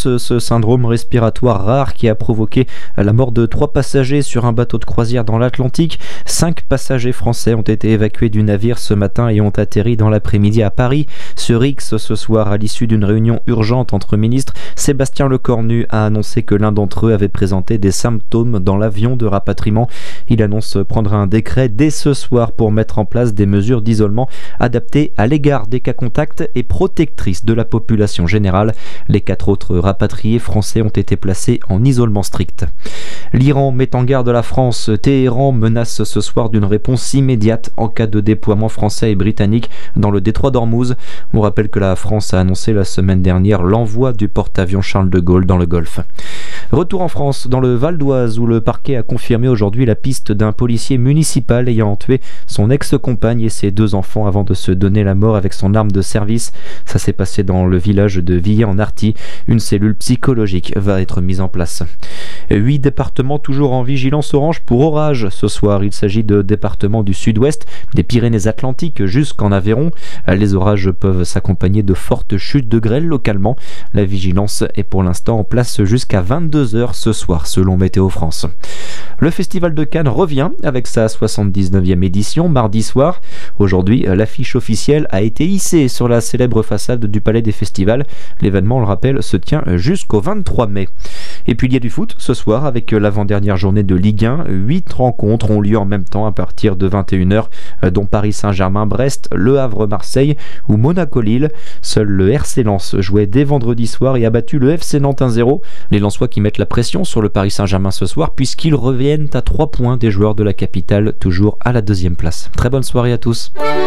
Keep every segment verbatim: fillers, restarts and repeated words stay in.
ce, ce syndrome respiratoire rare qui a provoqué la mort de trois passagers sur un bateau de croisière dans l'Atlantique. Cinq passagers français ont été évacués du navire ce matin et ont atterri dans l'après-midi à Paris. Sur X ce soir, à l'issue d'une réunion urgente entre ministres, Sébastien Lecornu a annoncé que l'un d'entre eux avait présenté des symptômes dans l'avion de rapatriement. Il annonce prendre un décret dès ce soir pour mettre en place des mesures d'isolement adaptées à l'égard des cas contacts et protectrices de la population générale. Les quatre autres rapatriés français ont été placés en isolement strict. L'Iran met en garde la France. Téhéran menace ce soir d'une réponse immédiate en cas de déploiement français et britannique dans le détroit d'Ormuz. On rappelle que la France a annoncé la semaine dernière l'envoi du porte-avions Charles de Gaulle dans le Golfe. Retour en France, dans le Val d'Oise, où le parquet a confirmé aujourd'hui la piste d'un policier municipal ayant tué son ex-compagne et ses deux enfants avant de se donner la mort avec son arme de service. Ça s'est passé dans le village de Villers-en-Arthy. Une cellule psychologique va être mise en place. Huit départements toujours en vigilance orange pour orage ce soir. Il s'agit de départements du sud-ouest, des Pyrénées-Atlantiques jusqu'en Aveyron. Les orages peuvent s'accompagner de fortes chutes de grêle localement. La vigilance est pour l'instant en place jusqu'à vingt-deux heures ce soir, selon Météo France. Le Festival de Cannes revient avec sa soixante-dix-neuvième édition mardi soir. Aujourd'hui, l'affiche officielle a été hissée sur la célèbre façade du Palais des Festivals. L'événement, on le rappelle, se tient jusqu'au vingt-trois mai. Et puis il y a du foot ce soir avec l'avant-dernière journée de Ligue un. Huit rencontres ont lieu en même temps à partir de vingt et une heures, dont Paris Saint-Germain-Brest, Le Havre-Marseille ou Monaco-Lille. Seul le R C Lens jouait dès vendredi soir et a battu le F C Nantes un zéro. Les Lensois qui mettent la pression sur le Paris Saint-Germain ce soir puisqu'ils reviennent à trois points des joueurs de la capitale, toujours à la deuxième place. Très bonne soirée à tous.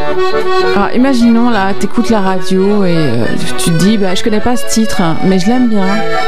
Alors imaginons là, t'écoutes la radio et euh, tu te dis bah je connais pas ce titre, mais je l'aime bien.